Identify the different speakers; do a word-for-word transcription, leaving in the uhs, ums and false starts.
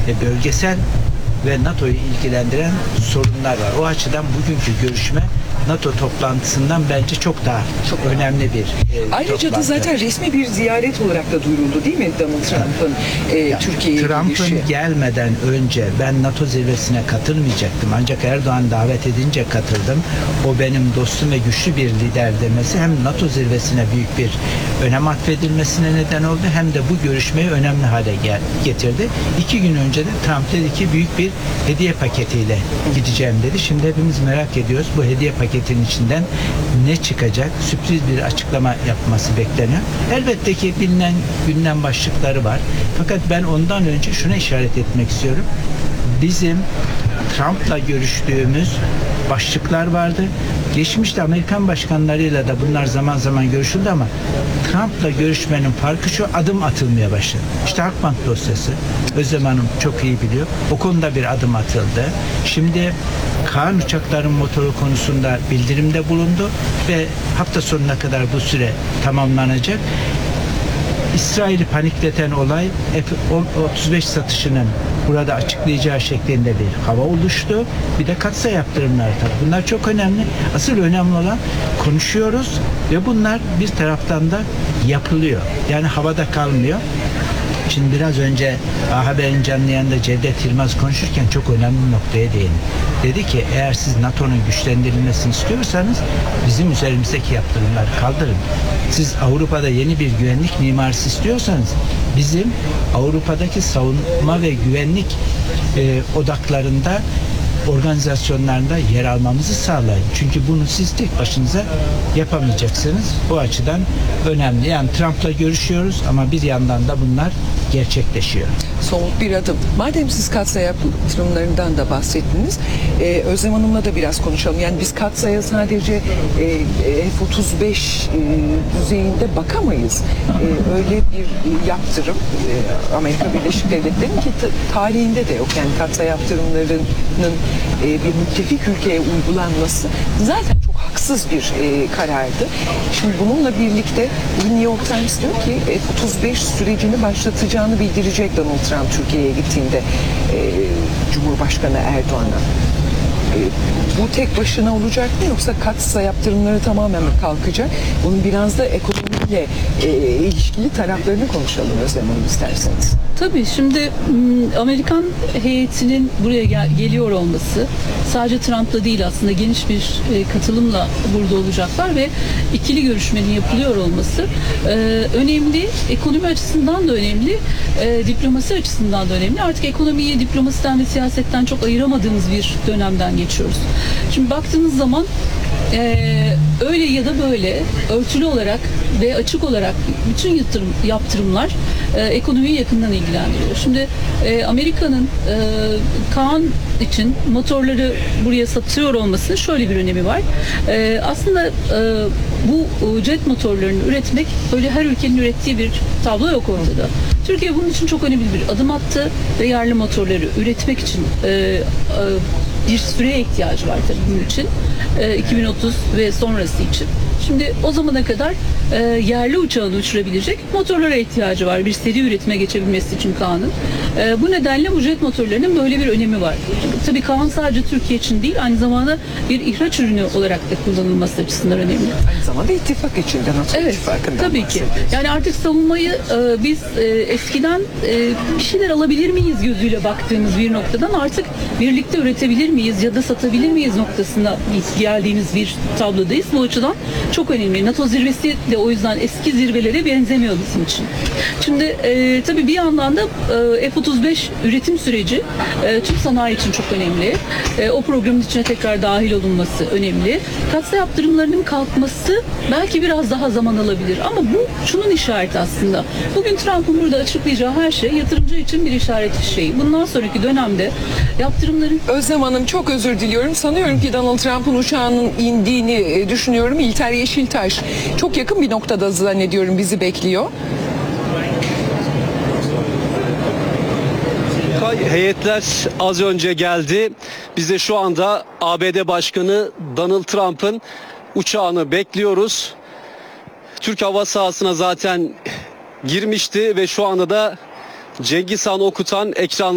Speaker 1: e, bölgesel ve NATO'yu ilgilendiren sorunlar var. O açıdan bugünkü görüşme NATO toplantısından bence çok daha çok önemli bir e,
Speaker 2: Ayrıca
Speaker 1: toplantı.
Speaker 2: da zaten resmi bir ziyaret olarak da duyuruldu değil mi Donald Trump'ın e, Türkiye'ye
Speaker 1: Trump'ın
Speaker 2: gidişi?
Speaker 1: gelmeden önce ben NATO zirvesine katılmayacaktım. Ancak Erdoğan davet edince katıldım. O benim dostum ve güçlü bir lider demesi hem NATO zirvesine büyük bir önem atfedilmesine neden oldu hem de bu görüşmeyi önemli hale gel- getirdi. İki gün önce de Trump dedi ki büyük bir hediye paketiyle gideceğim dedi. Şimdi hepimiz merak ediyoruz bu hediye paketin içinden ne çıkacak? Sürpriz bir açıklama yapması bekleniyor. Elbette ki bilinen gündem başlıkları var. Fakat ben ondan önce şuna işaret etmek istiyorum. Bizim Trump'la görüştüğümüz başlıklar vardı. Geçmişte Amerikan başkanlarıyla da bunlar zaman zaman görüşüldü ama Trump'la görüşmenin farkı şu, adım atılmaya başladı. İşte Akbank dosyası, Özlem Hanım çok iyi biliyor. O konuda bir adım atıldı. Şimdi Kaan uçakların motoru konusunda bildirimde bulundu ve hafta sonuna kadar bu süre tamamlanacak. İsrail'i panikleten olay F otuz beş satışının burada açıklayacağı şeklinde bir hava oluştu. Bir de katsayı yaptırımlar tabii. Bunlar çok önemli. Asıl önemli olan konuşuyoruz ve bunlar bir taraftan da yapılıyor. Yani havada kalmıyor. Şimdi biraz önce A Haber'in canlı yayında Cevdet Yılmaz konuşurken çok önemli bir noktaya değindi. Dedi ki eğer siz NATO'nun güçlendirilmesini istiyorsanız bizim üzerimizdeki yaptırımları kaldırın. Siz Avrupa'da yeni bir güvenlik mimarisi istiyorsanız bizim Avrupa'daki savunma ve güvenlik e, odaklarında organizasyonlarında yer almamızı sağlayın. Çünkü bunu siz tek başınıza yapamayacaksınız. Bu açıdan önemli. Yani Trump'la görüşüyoruz ama bir yandan da bunlar gerçekleşiyor.
Speaker 2: Somut bir adım. Madem siz katsayı yaptırımlarından da bahsettiniz, e, Özlem Hanım'la da biraz konuşalım. Yani biz katsaya sadece e, F otuz beş e, düzeyinde bakamayız. E, öyle bir yaptırım e, Amerika Birleşik Devletleri'nin ki tarihinde de yok. Yani katsayı yaptırımlarının e, bir müttefik ülkeye uygulanması zaten çok haksız bir e, karardı. Şimdi bununla birlikte New York Times diyor ki F otuz beş sürecini başlatacağını bildirecek Donald Trump Türkiye'ye gittiğinde e, Cumhurbaşkanı Erdoğan'a. E, bu tek başına olacak mı yoksa katsayı yaptırımları tamamen mi kalkacak? Bunun biraz da ekonomiyle e, ilişkili taraflarını konuşalım Özlem Hanım isterseniz.
Speaker 3: Tabii şimdi Amerikan heyetinin buraya gel- geliyor olması sadece Trump'la değil aslında geniş bir katılımla burada olacaklar ve ikili görüşmenin yapılıyor olması önemli. Ekonomi açısından da önemli, diplomasi açısından da önemli. Artık ekonomiyi diplomasiden ve siyasetten çok ayıramadığımız bir dönemden geçiyoruz. Şimdi baktığınız zaman Ee, öyle ya da böyle örtülü olarak ve açık olarak bütün yatırım, yaptırımlar e, ekonomiyi yakından ilgilendiriyor. Şimdi e, Amerika'nın e, Kaan için motorları buraya satıyor olmasının şöyle bir önemi var. E, aslında e, bu jet motorlarını üretmek öyle her ülkenin ürettiği bir tablo yok ortada. Türkiye bunun için çok önemli bir adım attı ve yerli motorları üretmek için e, e, bir süreye ihtiyacı var tabii bunun için. iki bin otuz ve sonrası için. Şimdi o zamana kadar e, yerli uçağını uçurabilecek motorlara ihtiyacı var. Bir seri üretime geçebilmesi için Kaan'ın. E, bu nedenle bu jet motorlarının böyle bir önemi var. Tabii Kaan sadece Türkiye için değil, aynı zamanda bir ihraç ürünü olarak da kullanılması açısından önemli.
Speaker 2: Aynı zamanda ittifak için de NATO
Speaker 3: Evet,
Speaker 2: ittifakından
Speaker 3: tabii ki. Yani artık savunmayı e, biz e, eskiden e, bir şeyler alabilir miyiz gözüyle baktığımız bir noktadan artık birlikte üretebilir miyiz ya da satabilir miyiz noktasına geldiğimiz bir tablodayız. Bu açıdan çok önemli. NATO zirvesi de o yüzden eski zirvelere benzemiyor bizim için. Şimdi e, tabii bir yandan da e, F otuz beş üretim süreci e, tüm sanayi için çok önemli. E, o programın içine tekrar dahil olunması önemli. Katsayı yaptırımlarının kalkması belki biraz daha zaman alabilir ama bu şunun işareti aslında. Bugün Trump'ın burada açıklayacağı her şey yatırımcı için bir işaret şeyi. Bundan sonraki dönemde yaptırımların...
Speaker 2: Özlem Hanım çok özür diliyorum. Sanıyorum ki Donald Trump'ın uçağının indiğini düşünüyorum. İlter Yeşiltaş çok yakın bir noktada zannediyorum bizi bekliyor.
Speaker 4: Heyetler az önce geldi. Biz de şu anda A B D Başkanı Donald Trump'ın uçağını bekliyoruz. Türk hava sahasına zaten girmişti ve şu anda da Cengiz Han Okutan ekran